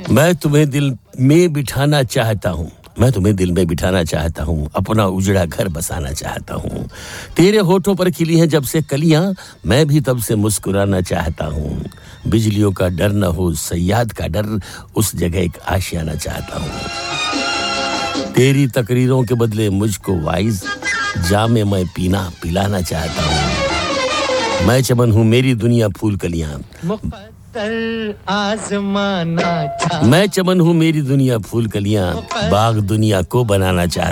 मैं तुम्हें दिल में बिठाना चाहता हूँ मैं तुम्हें दिल में बिठाना चाहता हूँ अपना उजड़ा घर बसाना चाहता हूँ तेरे होठों पर खिली हैं जब से कलियां मैं भी तब से मुस्कुराना चाहता हूँ बिजलियों का डर न हो सयाद का डर उस जगह एक आशियाना चाहता हूँ तेरी तकरीरों के बदले मुझको वाइज जामे मैं पीना पिलाना चाहता हूँ मैं चमन हूँ मेरी दुनिया फूल कलियां आजमाना मैं चमन हूँ मेरी दुनिया फूल कलियां बाग दुनिया को बनाना चाहता